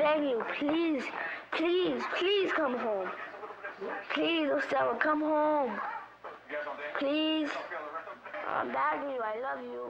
begging you, please, please, please come home. Please, Osama, come home. Please. I'm begging you, I love you.